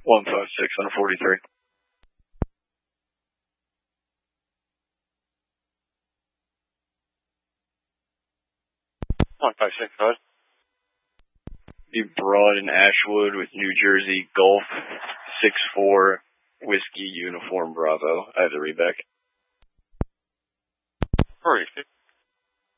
156 on 43. 156, go ahead. Be Broad and Ashwood with New Jersey Gulf 64 Whiskey Uniform Bravo. I have the readback. 486.